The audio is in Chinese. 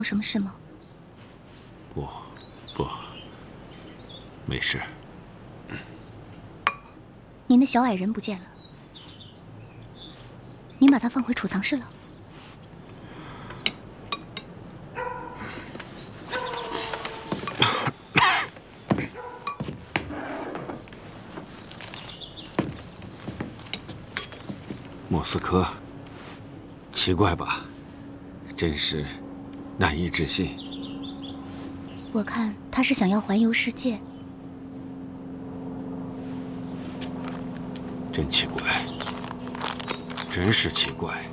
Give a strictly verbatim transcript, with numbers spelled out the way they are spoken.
有什么事吗？ 不，不，没事。 您的小矮人不见了，您把它放回储藏室了？ 莫斯科，奇怪吧？真是难以置信。 我看他是想要环游世界。 真奇怪，真是奇怪。